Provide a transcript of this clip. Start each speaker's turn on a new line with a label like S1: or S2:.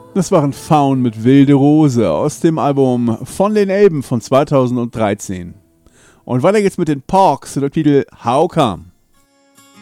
S1: Das waren Faun mit Wilde Rose aus dem Album Von den Elben von 2013. Und weiter geht's mit den Porks zu der Titel How Come.